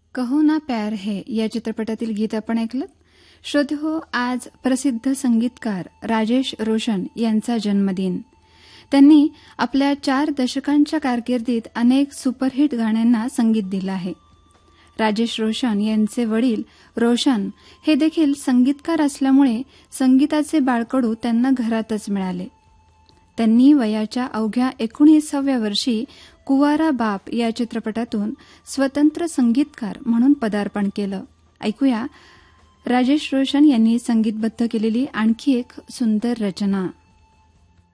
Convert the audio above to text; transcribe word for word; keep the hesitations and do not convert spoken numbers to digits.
कहो ना प्यार है या चित्रपटातील गीत आपण ऐकलं. श्रोते हो, आज प्रसिद्ध संगीतकार राजेश रोशन यांचा जन्मदिन. त्यांनी आपल्या चार दशकांच्या कारकिर्दीत अनेक सुपरहिट गाण्यांना संगीत दिलं आहे. राजेश रोशन यांचे वडील रोशन हे देखील संगीतकार असल्यामुळे संगीताचे बाळकडू त्यांना घरातच मिळाले. त्यांनी वयाच्या अवघ्या एकोणीसाव्या वर्षी कुवारा बाप या चित्रपटातून स्वतंत्र संगीतकार म्हणून पदार्पण केलं. ऐकूया राजेश रोशन यांनी संगीतबद्ध केलेली आणखी एक सुंदर रचना.